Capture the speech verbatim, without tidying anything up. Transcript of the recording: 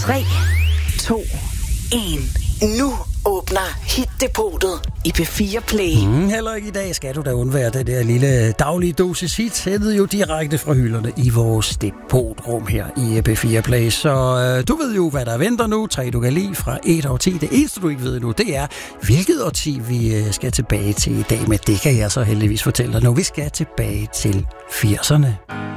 tre, to, en. Nu åbner Hit-depotet i P fire Play. Mm, heller ikke i dag skal du da undvære det der lille daglige dosis hit, hættet jo direkte fra hylderne i vores depotrum her i P fire Play. Så øh, du ved jo, hvad der venter nu. Tre du kan lide fra et årti. Det eneste, du ikke ved nu, det er, hvilket årti vi øh, skal tilbage til i dag. Men det kan jeg så heldigvis fortælle dig nu. Vi skal tilbage til firserne.